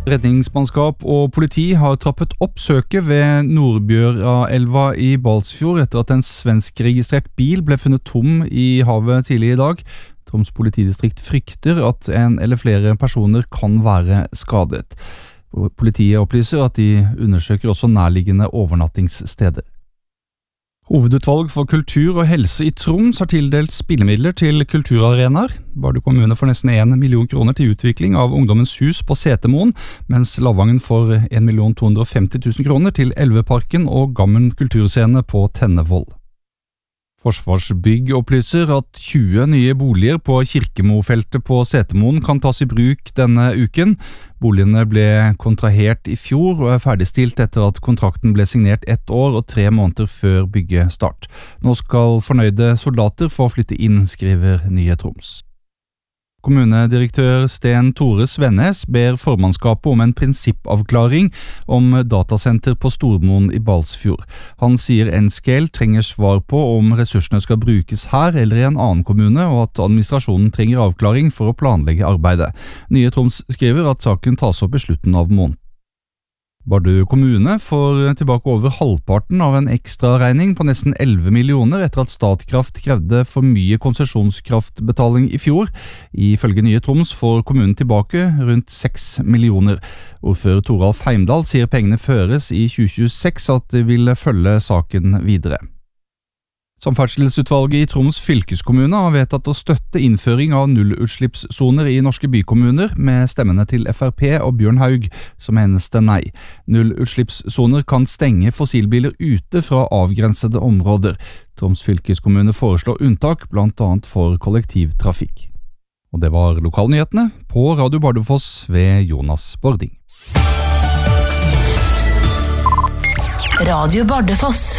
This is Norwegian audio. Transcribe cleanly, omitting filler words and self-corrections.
Redningsmannskap og politi har trappet opp søket ved Nordbjøraelva i Balsfjord etter at en svenskregistrert bil ble funnet tom i havet tidlig i dag. Troms politidistrikt frykter at en eller flere personer kan være skadet. Politiet opplyser at de undersøker også nærliggende overnattingssteder. Hovedutvalg for kultur og helse i Troms har tildelt spillemidler til kulturarenaer. Bardu kommune får nesten 1 million kroner til utvikling av Ungdommens hus på Setermoen, mens Lavangen får 1.250.000 kroner til Elveparken og Gammen kulturscene på Tennevoll. Forsvarsbygg opplyser at 20 nye boliger på Kirkemofeltet på Setermoen kan tas i bruk denne uken. Boligene ble kontrahert i fjor og ferdigstilt etter at kontrakten ble signert 1 år og 3 måneder før byggestart. Nå skal fornøyde soldater få flytte inn, skriver Nye Troms. Kommunedirektør Sten Tore Svennes ber formannskapet om en prinsippavklaring om datasenter på Stormoen i Balsfjord. Han sier N-Scale trenger svar på om ressursene skal brukes her eller i en annen kommune, og at administrasjonen trenger avklaring for å planlegge arbeidet. Nye Troms skriver at saken tas opp i slutten av måneden. Bardu kommune får tilbake over halvparten av en ekstra regning på nesten 11 millioner etter at Statkraft krevde for mye konsesjonskraftbetaling i fjor. Ifølge Nye Troms får kommunen tilbake rundt 6 millioner. Ordfører Toralf Heimdal sier pengene føres i 2026 at de vil følge saken videre. Samferdselsutvalget i Troms fylkeskommune har vedtatt å støtte innføring av nullutslippssoner i norske bykommuner med stemmene til FrP og Bjørn Haug, som eneste nei. Nullutslippssoner kan stenge fossilbiler ute fra avgrensede områder. Troms fylkeskommune foreslår unntak, blant annet for kollektivtrafikk. Og det var lokalnyhetene på Radio Bardufoss ved Jonas Bording. Radio Bardufoss.